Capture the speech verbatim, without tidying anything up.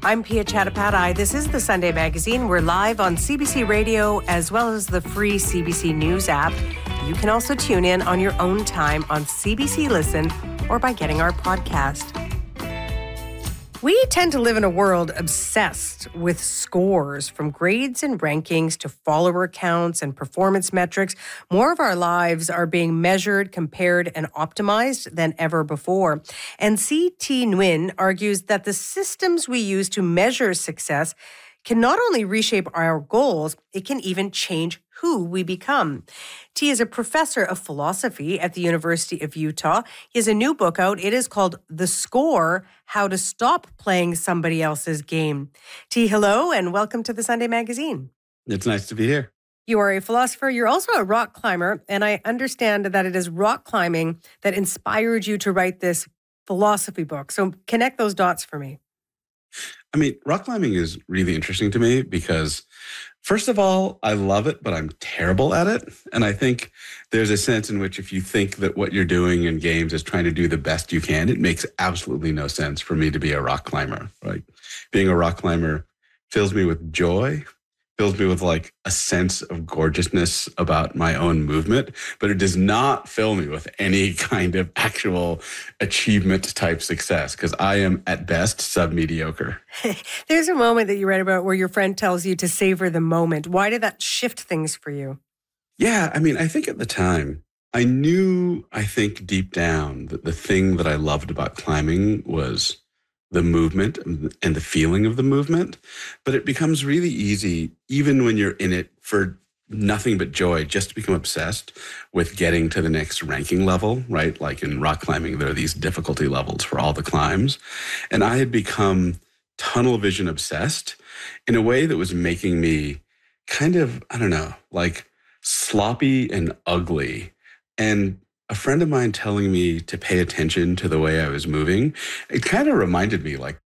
I'm Pia Chattopadhyay. This is the Sunday Magazine. We're live on C B C Radio as well as the free C B C News app. You can also tune in on your own time on C B C Listen or by getting our podcast. We tend to live in a world obsessed with scores, from grades and rankings to follower counts and performance metrics. More of our lives are being measured, compared, and optimized than ever before. And C T Nguyen argues that the systems we use to measure success can not only reshape our goals, it can even change who we become. T is a professor of philosophy at the University of Utah. He has a new book out. It is called The Score: How to Stop Playing Somebody Else's Game. T, hello, and welcome to the Sunday Magazine. It's nice to be here. You are a philosopher. You're also a rock climber, and I understand that it is rock climbing that inspired you to write this philosophy book. So connect those dots for me. I mean, rock climbing is really interesting to me because, first of all, I love it, but I'm terrible at it. And I think there's a sense in which if you think that what you're doing in games is trying to do the best you can, it makes absolutely no sense for me to be a rock climber. Right? Being a rock climber fills me with joy, fills me with like a sense of gorgeousness about my own movement, but it does not fill me with any kind of actual achievement type success because I am at best sub-mediocre. There's a moment that you read about where your friend tells you to savor the moment. Why did that shift things for you? Yeah, I mean, I think at the time, I knew, I think deep down that the thing that I loved about climbing was the movement and the feeling of the movement. But it becomes really easy, even when you're in it for nothing but joy, just to become obsessed with getting to the next ranking level, right? Like in rock climbing, there are these difficulty levels for all the climbs. And I had become tunnel vision obsessed in a way that was making me kind of, I don't know, like sloppy and ugly. And a friend of mine telling me to pay attention to the way I was moving, it kind of reminded me like,